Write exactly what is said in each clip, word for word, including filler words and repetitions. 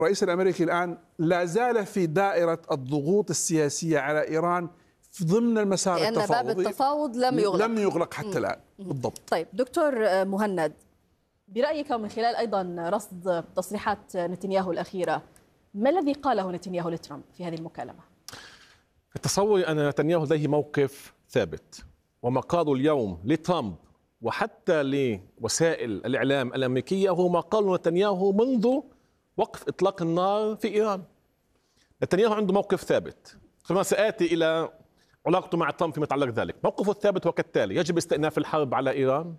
الرئيس الأمريكي الآن لا زال في دائرة الضغوط السياسية على إيران ضمن المسار لأن التفاوضي، باب التفاوض لم يغلق لم يغلق حتى الآن. بالضبط. طيب دكتور مهند، برأيك ومن خلال أيضا رصد تصريحات نتنياهو الأخيرة، ما الذي قاله نتنياهو لترامب في هذه المكالمة؟ تصوري أن نتنياهو لديه موقف ثابت، وما قاله اليوم لترامب وحتى لوسائل الإعلام الأمريكية هو ما قاله نتنياهو منذ وقف إطلاق النار في إيران. نتنياهو عنده موقف ثابت، ثم سآتي إلى علاقته مع ترامب فيما يتعلق ذلك. موقفه الثابت هو كالتالي: يجب استئناف الحرب على إيران،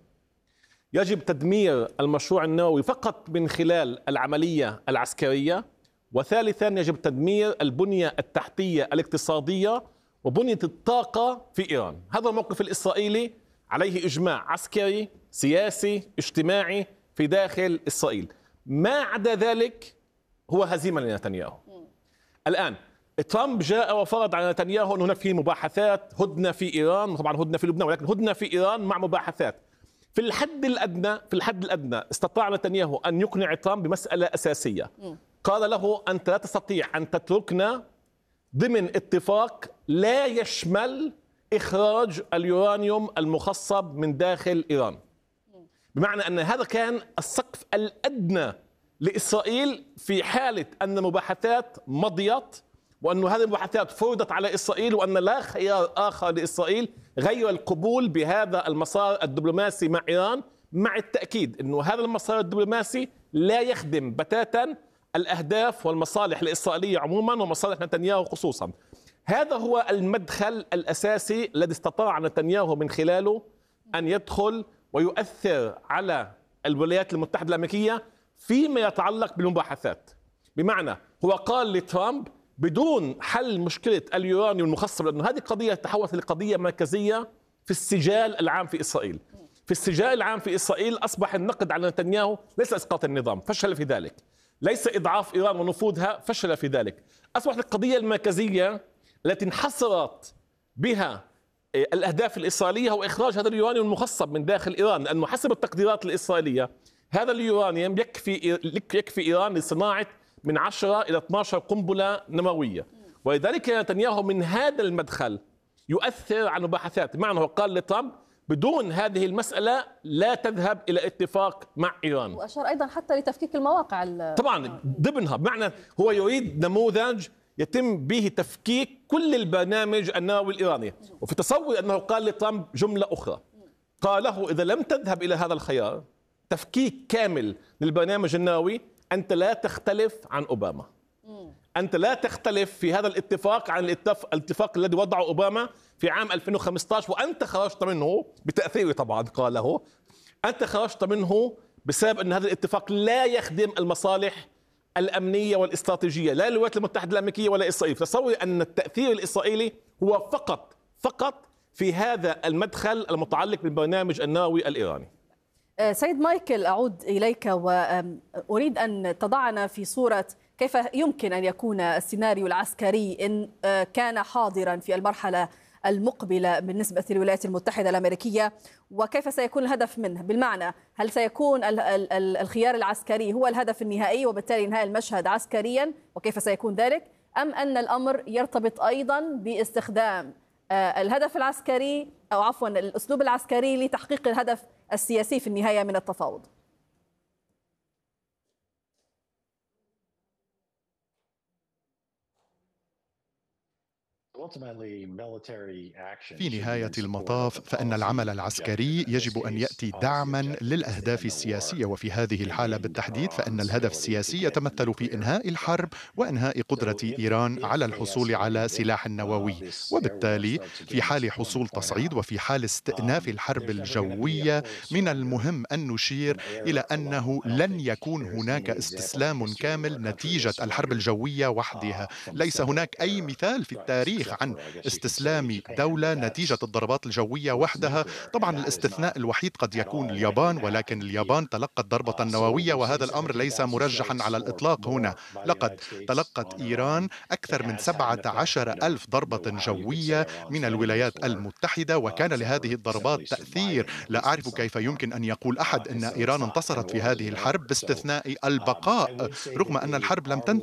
يجب تدمير المشروع النووي فقط من خلال العملية العسكرية، وثالثا يجب تدمير البنية التحتية الاقتصادية وبنية الطاقة في إيران. هذا الموقف الإسرائيلي عليه إجماع عسكري سياسي اجتماعي في داخل إسرائيل، ما عدا ذلك هو هزيمة لنتنياهو. الآن ترامب جاء وفرض على نتنياهو أن هناك في مباحثات هدنة في إيران، طبعا هدنة في لبنان، ولكن هدنة في إيران مع مباحثات. في الحد الأدنى في الحد الأدنى استطاع نتنياهو أن يقنع ترامب بمسألة أساسية. قال له: أنت لا تستطيع أن تتركنا ضمن اتفاق لا يشمل إخراج اليورانيوم المخصب من داخل إيران. بمعنى أن هذا كان السقف الأدنى لإسرائيل في حالة أن المباحثات مضيت، وأن هذه المباحثات فرضت على إسرائيل، وأن لا خيار آخر لإسرائيل غير القبول بهذا المسار الدبلوماسي مع إيران، مع التأكيد أن هذا المسار الدبلوماسي لا يخدم بتاتا الأهداف والمصالح الإسرائيلية عموما ومصالح نتنياهو خصوصا. هذا هو المدخل الأساسي الذي استطاع نتنياهو من خلاله أن يدخل ويؤثر على الولايات المتحدة الأمريكية فيما يتعلق بالمباحثات. بمعنى هو قال لترامب: بدون حل مشكلة اليورانيوم المخصب، لأنه هذه قضية تحولت لقضية مركزية في السجال العام في إسرائيل. في السجال العام في إسرائيل أصبح النقد على نتنياهو ليس إسقاط النظام، فشل في ذلك، ليس إضعاف إيران ونفوذها، فشل في ذلك. أصبحت القضية المركزية التي انحصرت بها الأهداف الإسرائيلية هو إخراج هذا اليورانيوم المخصب من داخل إيران، لأنه حسب التقديرات الإسرائيلية هذا اليورانيوم يكفي يكفي إيران لصناعة من عشرة إلى اثنتي عشرة قنبلة نووية. ولذلك نتنياهو من هذا المدخل يؤثر على المباحثات. بمعنى هو قال لترامب: بدون هذه المسألة لا تذهب إلى اتفاق مع إيران. وأشار أيضا حتى لتفكيك المواقع طبعا ضمنها، بمعنى هو يريد نموذج يتم به تفكيك كل البرنامج النووي الإيراني. وفي تصور أنه قال لترامب جملة أخرى، قال له: إذا لم تذهب إلى هذا الخيار تفكيك كامل للبرنامج النووي، أنت لا تختلف عن أوباما، أنت لا تختلف في هذا الاتفاق عن الاتفاق الذي وضعه أوباما في عام ألفين وخمسة عشر، وأنت خرجت منه بتأثيره. طبعا قاله: أنت خرجت منه بسبب أن هذا الاتفاق لا يخدم المصالح الأمنية والاستراتيجية لا للولايات المتحدة الأمريكية ولا إسرائيل. تصور أن التأثير الإسرائيلي هو فقط فقط في هذا المدخل المتعلق بالبرنامج النووي الإيراني. سيد مايكل، أعود إليك وأريد أن تضعنا في صورة كيف يمكن أن يكون السيناريو العسكري إن كان حاضرا في المرحلة المقبلة بالنسبة للولايات المتحدة الأمريكية، وكيف سيكون الهدف منه. بالمعنى هل سيكون الخيار العسكري هو الهدف النهائي وبالتالي انهاء المشهد عسكريا، وكيف سيكون ذلك، أم أن الأمر يرتبط أيضا باستخدام الهدف العسكري أو عفوا الأسلوب العسكري لتحقيق الهدف السياسي في النهاية من التفاوض؟ في نهاية المطاف فإن العمل العسكري يجب أن يأتي دعما للأهداف السياسية، وفي هذه الحالة بالتحديد فإن الهدف السياسي يتمثل في إنهاء الحرب وإنهاء قدرة إيران على الحصول على سلاح نووي. وبالتالي في حال حصول تصعيد وفي حال استئناف الحرب الجوية من المهم أن نشير إلى أنه لن يكون هناك استسلام كامل نتيجة الحرب الجوية وحدها. ليس هناك أي مثال في التاريخ عن استسلام دولة نتيجة الضربات الجوية وحدها. طبعا الاستثناء الوحيد قد يكون اليابان، ولكن اليابان تلقت ضربة نووية وهذا الأمر ليس مرجحا على الإطلاق هنا. لقد تلقت إيران أكثر من سبعة عشر ألف ضربة جوية من الولايات المتحدة، وكان لهذه الضربات تأثير. لا أعرف كيف يمكن أن يقول أحد أن إيران انتصرت في هذه الحرب باستثناء البقاء رغم أن الحرب لم تنتهي.